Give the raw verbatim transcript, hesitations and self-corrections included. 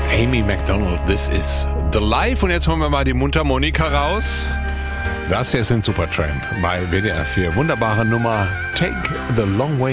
Amy Macdonald, this is the life. Und jetzt holen wir mal die Mundharmonika raus. Das hier sind Supertramp bei W D R vier. Wunderbare Nummer Take the Long Way